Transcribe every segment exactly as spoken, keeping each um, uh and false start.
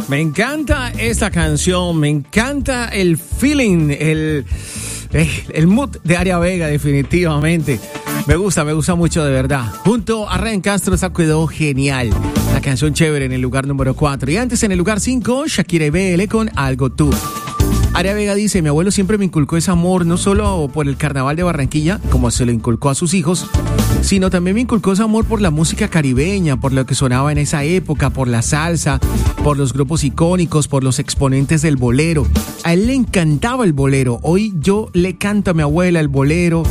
Me encanta esta canción, me encanta el feeling, el, el mood de Aria Vega, definitivamente. Me gusta, me gusta mucho de verdad. Junto a Ryan Castro, esa quedó genial. La canción chévere en el lugar número cuatro. Y antes en el lugar cinco, Shakira y B L con Algo Tú. Aria Vega dice, mi abuelo siempre me inculcó ese amor, no solo por el carnaval de Barranquilla, como se lo inculcó a sus hijos, sino también me inculcó ese amor por la música caribeña, por lo que sonaba en esa época, por la salsa, por los grupos icónicos, por los exponentes del bolero. A él le encantaba el bolero. Hoy yo le canto a mi abuela el bolero,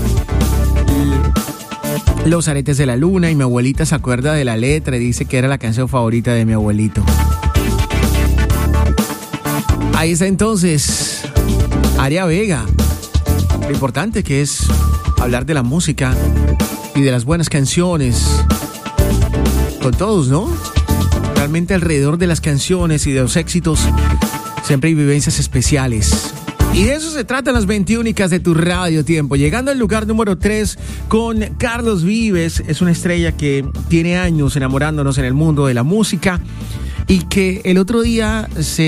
Los aretes de la luna, y mi abuelita se acuerda de la letra y dice que era la canción favorita de mi abuelito. Ahí está entonces Aria Vega. Lo importante que es hablar de la música y de las buenas canciones con todos, ¿no? Realmente alrededor de las canciones y de los éxitos siempre hay vivencias especiales. Y de eso se tratan las veintiúnicas de tu Radio Tiempo. Llegando al lugar número tres con Carlos Vives. Es una estrella que tiene años enamorándonos en el mundo de la música y que el otro día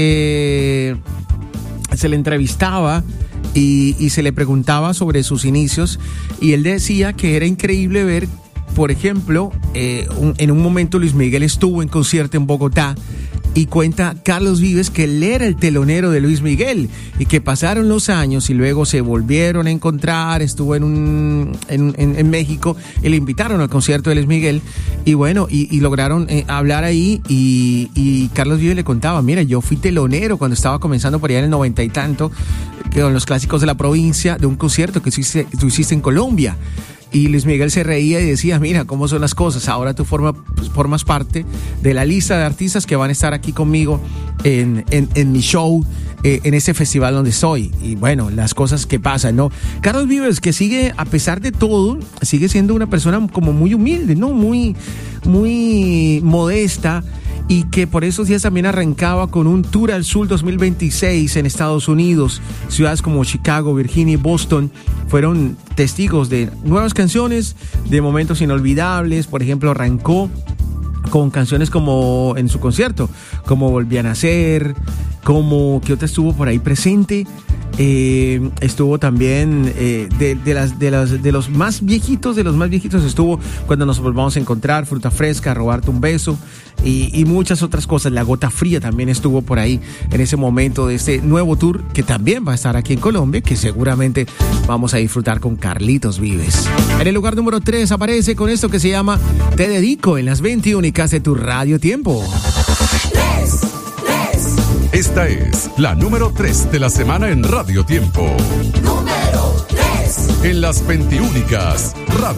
se, se le entrevistaba y, y se le preguntaba sobre sus inicios, y él decía que era increíble ver, por ejemplo, eh, un, en un momento Luis Miguel estuvo en concierto en Bogotá. Y cuenta Carlos Vives que él era el telonero de Luis Miguel y que pasaron los años y luego se volvieron a encontrar, estuvo en un en, en, en México y le invitaron al concierto de Luis Miguel y bueno, y, y lograron eh, hablar ahí y, y Carlos Vives le contaba, mira, yo fui telonero cuando estaba comenzando por allá en el noventa y tanto, que con los clásicos de la provincia, de un concierto que hiciste, tú hiciste en Colombia. Y Luis Miguel se reía y decía, mira cómo son las cosas, ahora tú forma, pues, formas parte de la lista de artistas que van a estar aquí conmigo en, en, en mi show, eh, en ese festival donde estoy. Y bueno, las cosas que pasan, ¿no? Carlos Vives, que sigue, a pesar de todo, sigue siendo una persona como muy humilde, ¿no? Muy, muy modesta. Y que por esos días también arrancaba con un Tour al Sur dos mil veintiséis en Estados Unidos. Ciudades como Chicago, Virginia y Boston fueron testigos de nuevas canciones, de momentos inolvidables. Por ejemplo, arrancó con canciones como en su concierto, como Volví a Nacer, como que otra estuvo por ahí presente. Eh, estuvo también eh, de, de, las, de, las, de los más viejitos, de los más viejitos estuvo Cuando nos volvamos a encontrar, Fruta Fresca, Robarte un beso y, y muchas otras cosas. La Gota Fría también estuvo por ahí en ese momento de este nuevo tour que también va a estar aquí en Colombia, que seguramente vamos a disfrutar con Carlitos Vives. En el lugar número tres aparece con esto que se llama Te Dedico en las veintiúnicas de tu Radio Tiempo. Esta es la número tres de la semana en Radio Tiempo. Número tres. En las veintiúnicas Radio